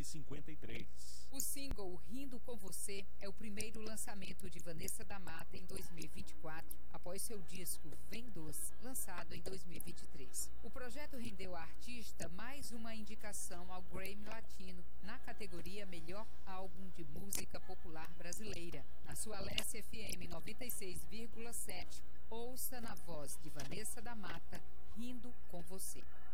1953. O single Rindo com Você é o primeiro lançamento de Vanessa da Mata em 2024, após seu disco Vem Doce, lançado em 2023. O projeto rendeu à artista mais uma indicação ao Grammy Latino na categoria Melhor Álbum de Música Popular Brasileira. Na sua Alessia FM 96,7, ouça na voz de Vanessa da Mata, Rindo com Você.